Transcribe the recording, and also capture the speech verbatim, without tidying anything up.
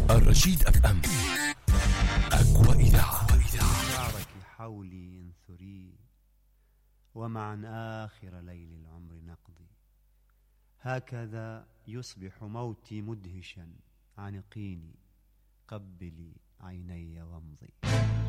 الرشيد اف ام، اقوى اذاعه. شعرك حولي انثري، ومعا آخر ليل العمر نقضي. هكذا يصبح موتي مدهشا، عنقيني قبلي عيني وامضي.